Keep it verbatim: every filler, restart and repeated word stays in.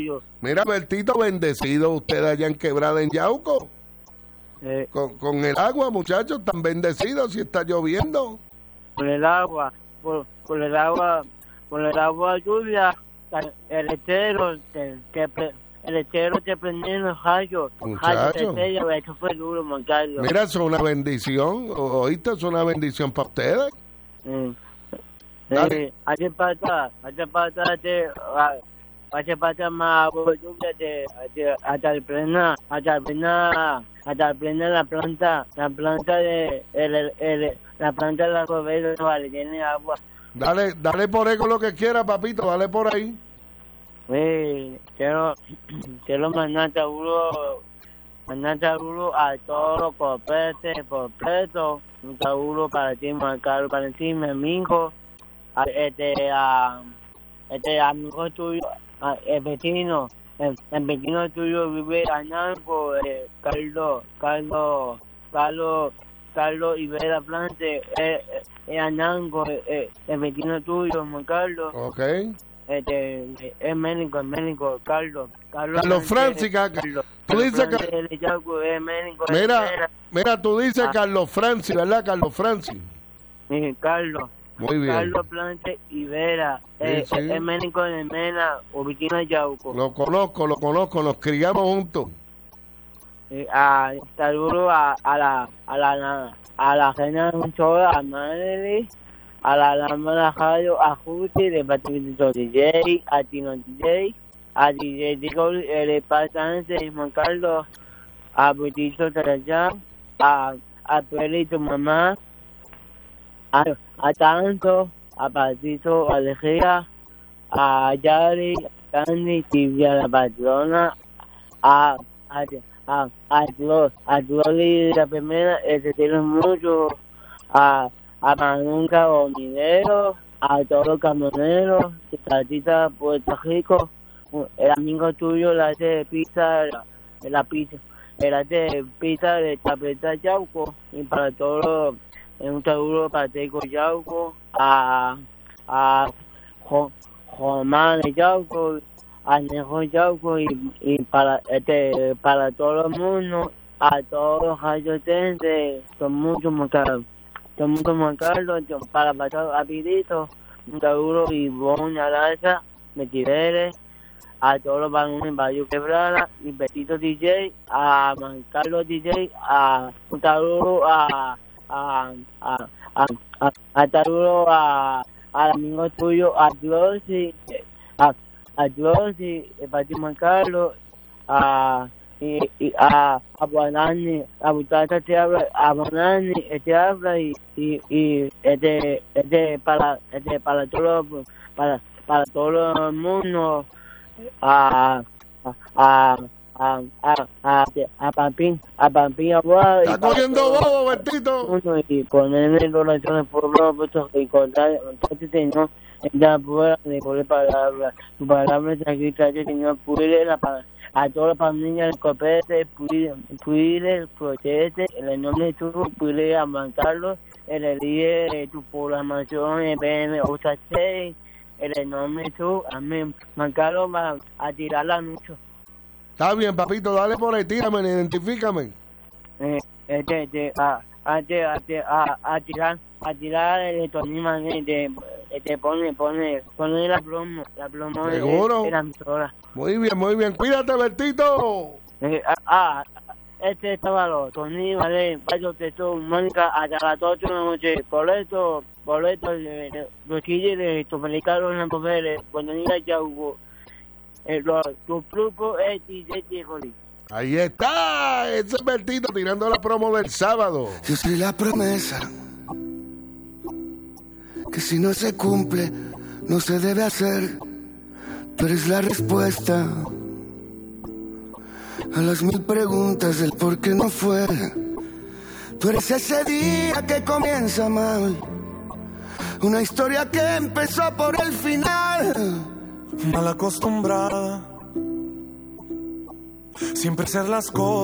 Mira, Bertito, bendecido usted allá en Quebrada, en Yauco. Eh, Con, con el agua, muchachos, tan bendecidos si está lloviendo. por el agua, por, por el agua, por el agua lluvia, el lechero, que, que pre- el lechero te prendía los rayos, Muchacho. rayos de sello, eso fue duro, Moncayo. Mira, eso es una bendición. O- ¿Oíste? Es una bendición para ustedes. Mm. Dale. Eh, hace falta, hace falta, te, ah, hace falta más agua de lluvia, te, te, hasta el plena, hasta el plena, hasta el plena la planta, la planta de, el, el, el- la planta de la cobera, vale, tiene agua. Dale, dale por ahí con lo que quiera, papito, dale por ahí. Eh, quiero, quiero mandar saludos, mandar saludos a todos los copetes, completos, un saludo para ti, Marcelo, para ti, mi amigo, a, este, a, este amigo tuyo, a, el vecino, el, el vecino tuyo vive en Ananco, eh, Carlos, Carlos, Carlos, Carlos Ibera Plante, eh, eh, Ananco, eh, eh, el vecino tuyo, Juan Carlos. Ok. Este, es médico, es médico, Carlos. Carlos, Carlos Francis, Francis, ca- Carlos, tú dices Carlos que- Francis, el Yaco, es médico, es Mira, Rivera. mira, tú dices Ah. Carlos Francis, ¿verdad? Carlos Francis. Sí, Carlos. Muy bien. Carlos Plante Ibera, eh, Sí, sí. es médico de Mena, oficina de Yauco. Lo conozco, lo conozco, nos criamos juntos. Eh, a, saludo a, a la a la a la reina Sola, a Madely, a la dama de la radio, a Justi, de Patricio D J, a Tino D J, a D J Digo, el pasante, Juan Carlos, a Betito Tarayán, a a Peli, tu mamá, a, a Tanto, a Patito Alegría, a Yari, Candy, Silvia la patrona, a a a a Dios, a Glory la primera, eh, te quiero mucho, a a Manunca Minero, a todos los camioneros, de Tatita Puerto Rico, el amigo tuyo la hace pizza, la, la pizza, el hace pizza de Tapeta Yauco, y para todos, un saludo para Teco Yauco, a a Jo- Román de Yauco, Anejo Yauco, y, y para este para todo el mundo, a todos los rayotenses, son muchos más caros, son muchos más caros, para pasar rapidito, un saludo y bon Alaza, me quiere, a todos los balones en Barrio Quebrada, y Betito D J, a Mancarlo D J, a un saludo a a a a a, a saludo a al amigo tuyo, a Glossy, a a Glossy, para ti Mancarlo, a y, y a a Banani, a Butata te habla, a Banani te habla, y y y este este para este para todo para para todo el mundo, a a a a a a Pampín, a Pampín Aguado, Está cogiendo bobo, Bertito. y ponerle los razones por los puestos y contar, entonces señor, ya pueda de poder palabras, su palabra está escrita, señor, puede la pa- a todas las familias del copete, puede, puede, protege, en el nombre de tu, puede amancarlo, el elige de tu programación, el P M O S seis, en el nombre de tu, amén, mancarlo va a tirar la mucho. Está bien, papito, dale por ahí, tírame, identifícame. Eh, este, este, a, a, a, a, a tirar, a tirar el tonima, este, este, pone, pone, pone la plomo, la plomo de, ¿Seguro? de la emisora. Muy bien, muy bien. Cuídate, Bertito. Eh, ah, ah, este estaba los Tony, vale, vaya texto, Mónica, hasta las ocho de la noche, por esto, por esto, los chilles de Topelicaros en la mujeres, cuando niña ya hubo, eh, los, los trucos, es y de Jolí. Ahí está. Ese es Bertito tirando la promo del sábado. Yo soy la promesa que si no se cumple, no se debe hacer. Tú eres la respuesta a las mil preguntas del por qué no fue. Tú eres ese día que comienza mal, una historia que empezó por el final. Mal acostumbrada, siempre ser las cosas